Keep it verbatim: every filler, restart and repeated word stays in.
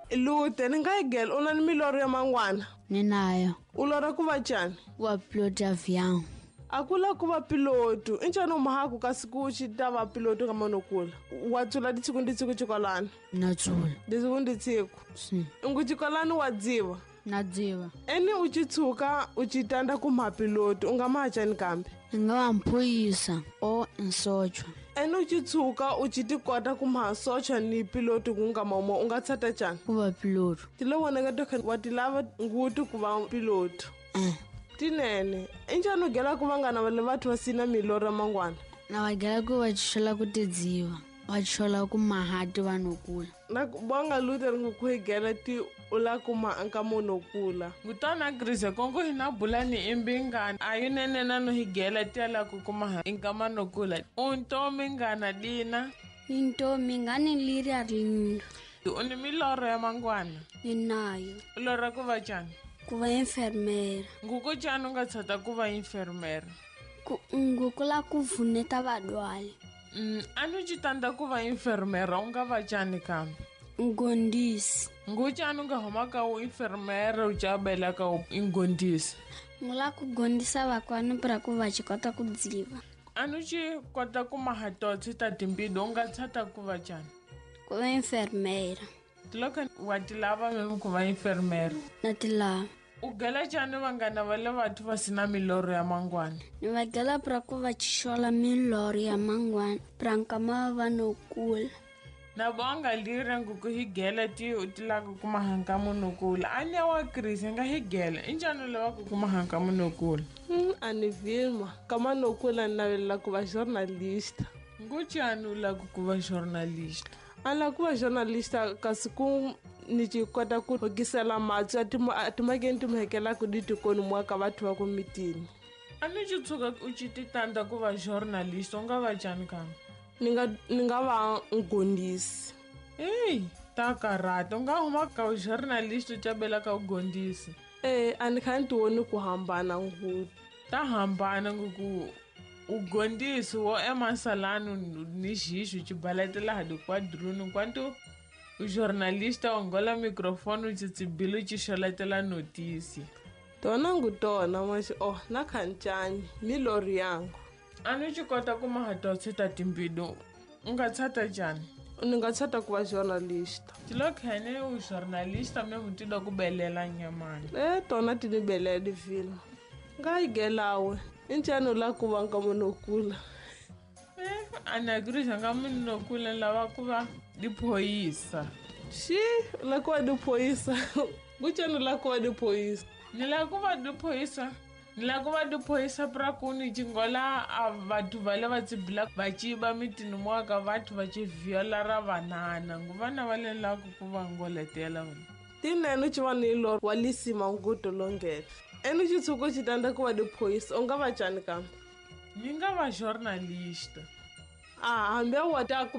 Lute ni nga igel una ni milorho ya mangwana. Ninayo. Ulora ku va chani? Wa piloto avião. Akula ku va piloto. Inchana umahaku ka siku chi ta va piloto ka manokula. Wa tsula ditsiku ditsiku chikolani? Na tsula. Ditsiku ditsiku? Si. Ngu chikolani wa dziva? Na dziva. Eni u chitsuka u chitanda ku mapiloto unga ma chani kambe? Nga wa mphoyisa o nsocho. Eni u chitsuka u chitikota ku masocha ni piloto kunga mamo unga tsata chani? Ku va piloto. Tilo woneka toka wa tilava ngutu ku va piloto. Eh. Tinene, injani u gela ku vangana vale vathu va sina milorho mangwana? Na va gela ku va chola ku tidziva. Va chola ku mahati vanokula. Na bonga Luther ngu ku igela ti ula ku ma anka monokula. Ngutana Grise kongo hina bulani imbingana ayunene nano higela ti ala ku kuma inka manokula. Untomi ngana dina. Intomi ngani liri arlindo. Uni milorho ya mangwana? Ninayo. Ulora ku va chani? Ku va enfermera. Nguko chani unga tsata ku va enfermera? Ngukula ku vuneta vadwali. Mm, anu chitanda ku va enfermera unga va chani kambe? Ngondisi. Nguchani unga homa ka u enfermera u chabela ka u ingondisi? Ngula ku gondisa vakwani pra ku va chikota ku dziva. Anu chi kota ku mahatotsi ta timbido unga tsata ku va chani? Ku va enfermera. Tiloko wa tilava memu ku va enfermera? Na tilava. U gela chani vangana vale vathu va sina milorho ya mangwana? Ni va gela pra ku va chisola milorho ya mangwana pra nkama vanokula. Na bonga lira nguku higela ti u tilaka ku mahanka monokula. Anya wa Chris nga higela injani lava ku mahanka monokula? Hmm, ani Vilma, ka manokula navela ku va journalista. Nguchani u la ku va journalista? Ala ku va journalista kasi ku ni chi kota ku hokisela matsu atimakeni timhekela ku ditikoni mwaka vathu va ku mitini. Anu chi tsuka u chititanda ku va journalista unga va chani kambe? Ni nga ni nga va ngondisi. Hey, ta karata unga huma ka journalist u chabela ka ugondisi? Eh, ani kha nti woni ku hambana ngutu. Ta hambana nguku ugondisi wo emasalano ni xixu chibaletela hadi quadrunu kwanto u journalista ongola microphone u tsitsibilo chisholetela notisi. Tona ngu tona mashi oh na khanchani milorho yangu. Anu chikota ku mahatotsi ta timbido unga tsata chani? Ni nga tsata ku va journalista. Tilokhane u journalista me mutida ku belela nyamani. Eh, tona ti ni beledi Vilma. Nga igelawe inchani ula ku va nka monokula. Eh, ana Grise nga monokula lava ku va diphoyisa. Shi, ula ku va diphoyisa. Nguchani ula ku va diphoyisa? Ni la ku va diphoyisa? Ni la ku va diphoyisa pra kuni chingola a vathu vale va tsibila va chiba mitini mwaka vathu va chiviola ra vanana. Nguvana vale la ku ku va ngoletela wena. Tinene chi va ni lorho wa lisima nguto longela. Eni chi tsuko chitanda ku va diphoyisa unga va chani kambe? Ni nga va journalista. Ah, hambi wa ta ku